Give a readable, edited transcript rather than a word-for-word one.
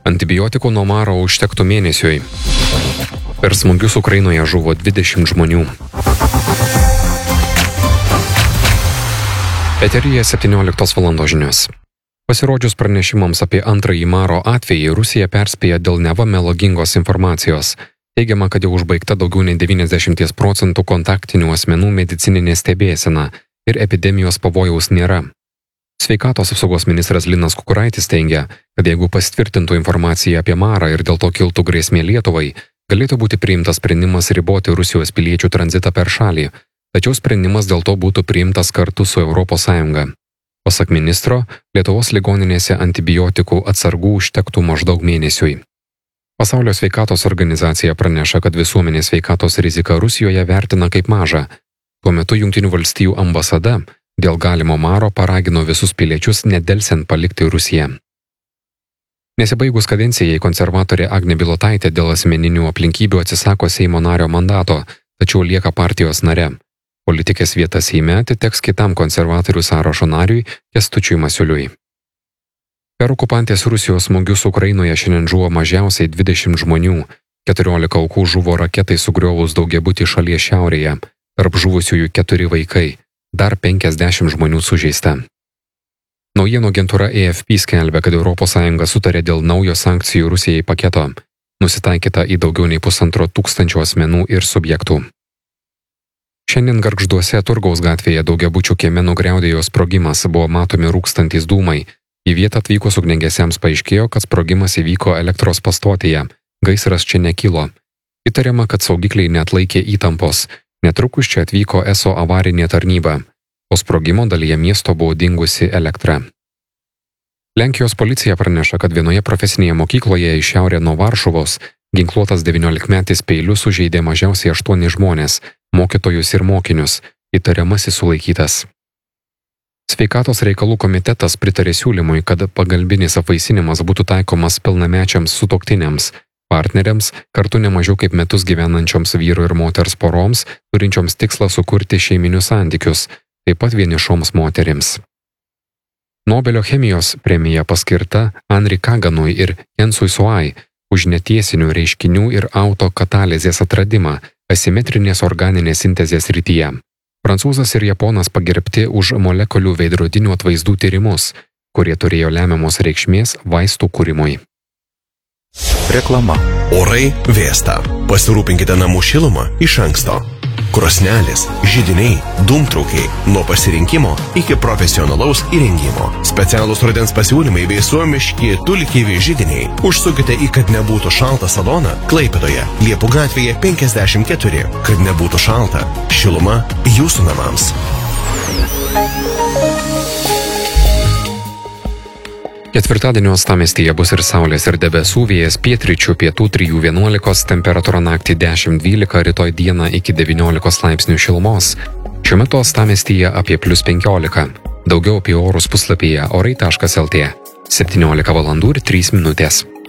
Antibiotikų nuo maro užtektų mėnesiui. Per smūgius Ukrainoje žuvo 20 žmonių. Eteryje 17 val. Žinios. Pasirodžius pranešimams apie antrąjį maro atvejį, Rusija perspėja dėl neva melagingos informacijos. Teigiama, kad jau užbaigta daugiau nei 90% kontaktinių asmenų medicininė stebėsena ir epidemijos pavojaus nėra. Sveikatos apsaugos ministras Linas Kukuraitis teigia, kad jeigu pasitvirtintų informacija apie marą ir dėl to kiltų grėsmė Lietuvai, galėtų būti priimtas sprendimas riboti Rusijos piliečių tranzitą per šalį, tačiau sprendimas dėl to būtų priimtas kartu su ES. Pasak ministro, Lietuvos ligoninėse antibiotikų atsargų užtektų maždaug mėnesiui. Pasaulio sveikatos organizacija praneša, kad visuomenės sveikatos rizika Rusijoje vertina kaip mažą. Tuo metu Jungtinių valstijų ambasada dėl galimo maro paragino visus piliečius nedelsiant palikti Rusiją. Nesibaigus kadencijai, konservatorė Agnė Bilotaitė dėl asmeninių aplinkybių atsisako Seimo nario mandato, tačiau lieka partijos nare. Politikės vieta Seime atiteks kitam konservatorių sąrašo nariui Kęstučiui Masiuliui. Per okupantės Rusijos smūgius Ukrainoje šiandien žuvo mažiausiai 20 žmonių, 14 aukų žuvo raketai sugriovus daugiabutį šalies šiaurėje, tarp žuvusiųjų 4 vaikai. Dar 50 žmonių sužeista. Naujienų agentūra AFP skelbia, kad ES sutarė dėl naujo sankcijų Rusijai paketo, nusitaikyta į daugiau nei 1500 asmenų ir subjektų. Šiandien Gargžduose Turgaus gatvėje daugiabučių kieme nugriaudėjo sprogimas, buvo matomi rūkstantys dūmai. Į vietą atvykus ugniagesiams paaiškėjo, kad sprogimas įvyko elektros pastotėje, gaisras čia nekilo. Įtariama, kad saugikliai neatlaikė įtampos. Netrukus čia atvyko ESO avarinė tarnyba. Po sprogimo dalyje miesto buvo dingusi elektra. Lenkijos policija praneša, kad vienoje profesinėje mokykloje į šiaurę nuo Varšuvos ginkluotas 19-metis peiliu sužeidė mažiausiai 8 žmonės, mokytojus ir mokinius, įtariamasis sulaikytas. Sveikatos reikalų komitetas pritarė siūlymui, kad pagalbinis apvaisinimas būtų taikomas pilnamečiams sutuoktiniams, partneriams, kartu nemažiau kaip metus gyvenančioms vyro ir moters poroms, turinčioms tikslą sukurti šeiminius santykius, taip pat vienišoms moterims. Nobelio chemijos premija paskirta Henri Kaganui ir Jensui Suai už netiesinių reiškinių ir autokatalezės atradimą asimetrinės organinės sintezės srityje. Prancūzas ir japonas pagerbti už molekulių veidrodinių atvaizdų tyrimus, kurie turėjo lemiamos reikšmės vaistų kūrimui. Reklama. Orai vėsta. Pasirūpinkite namų šilumą iš anksto. Krosnelės, židiniai, dūmtraukiai, nuo pasirinkimo iki profesionalaus įrengimo. Specialūs rudens pasiūlymai bei suomiški tulkivi židiniai. Užsukite į Kad nebūtų šalta saloną Klaipėdoje, Liepų gatvėje 54. Kad nebūtų šalta. Šiluma jūsų namams. Ketvirtadienio uostamiestyje bus ir saulės ir debesų, vėjas pietryčių pietų 3–11, temperatūra naktį 10–12, rytoj dieną iki 19 laipsnių šilumos. Šiuo metu uostamiestyje apie +15. Daugiau apie orus puslapyje orai.lt. 17 val. ir 3 minutės.